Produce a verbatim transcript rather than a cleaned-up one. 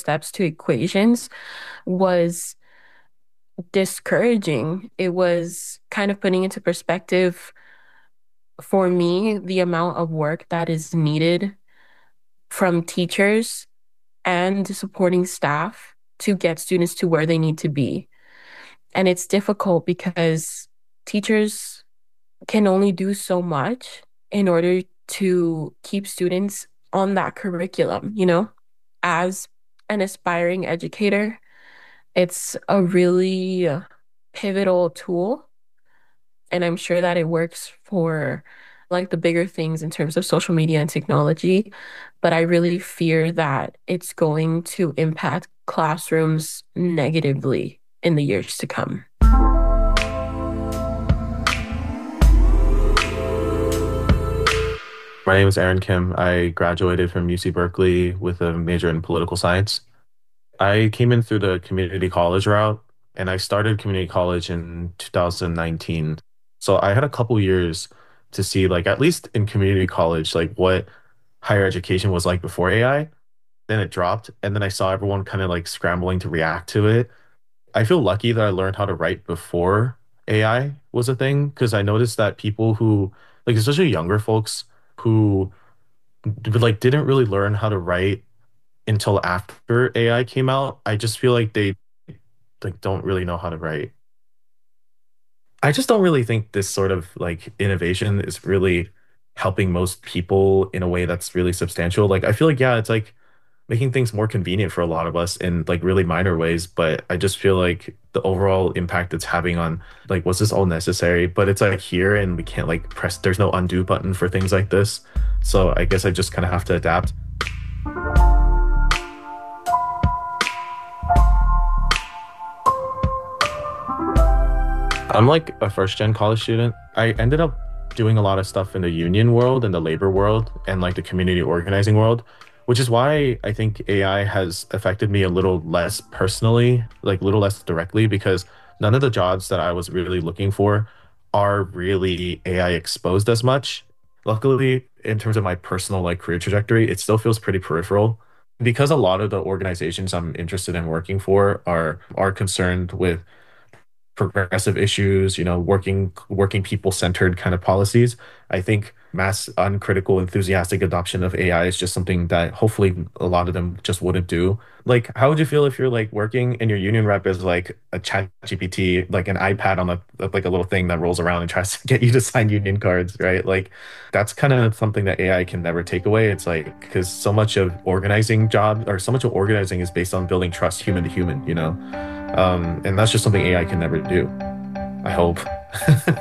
steps to equations was discouraging. It was kind of putting into perspective for me the amount of work that is needed from teachers and supporting staff to get students to where they need to be. And it's difficult because teachers can only do so much in order to keep students on that curriculum, you know? As an aspiring educator, it's a really uh, pivotal tool, and I'm sure that it works for like the bigger things in terms of social media and technology, but I really fear that it's going to impact classrooms negatively in the years to come. My name is Aaron Kim. I graduated from U C Berkeley with a major in political science. I came in through the community college route, and I started community college in two thousand nineteen. So I had a couple years to see, like, at least in community college, like what higher education was like before A I. Then it dropped, and then I saw everyone kind of like scrambling to react to it. I feel lucky that I learned how to write before A I was a thing because I noticed that people who, like, especially younger folks who like didn't really learn how to write until after A I came out. I just feel like they like don't really know how to write. I just don't really think this sort of like innovation is really helping most people in a way that's really substantial. Like I feel like yeah, it's like making things more convenient for a lot of us in like really minor ways, but I just feel like the overall impact it's having on like was this all necessary? But it's like here and we can't like press there's no undo button for things like this. So I guess I just kind of have to adapt. I'm like a first gen college student. I ended up doing a lot of stuff in the union world and the labor world and like the community organizing world, which is why I think A I has affected me a little less personally, like a little less directly, because none of the jobs that I was really looking for are really A I exposed as much. Luckily, in terms of my personal like career trajectory, it still feels pretty peripheral because a lot of the organizations I'm interested in working for are are concerned with progressive issues, you know, working working people centered kind of policies. I think mass uncritical enthusiastic adoption of A I is just something that hopefully a lot of them just wouldn't do. Like, how would you feel if you're like working and your union rep is like a chat G P T, like an iPad on a like a little thing that rolls around and tries to get you to sign union cards, right? Like that's kind of something that A I can never take away. It's like because so much of organizing job or so much of organizing is based on building trust human to human, you know? Um, and that's just something A I can never do. I hope.